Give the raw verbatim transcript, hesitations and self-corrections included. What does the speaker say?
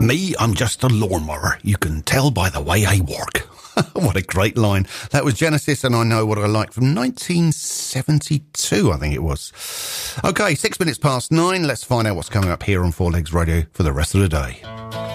Me, I'm just a lawnmower. You can tell by the way I work. What a great line. That was Genesis and I Know What I Like from nineteen seventy-two, I think it was. Okay, six minutes past nine. Let's find out what's coming up here on Four Legs Radio for the rest of the day.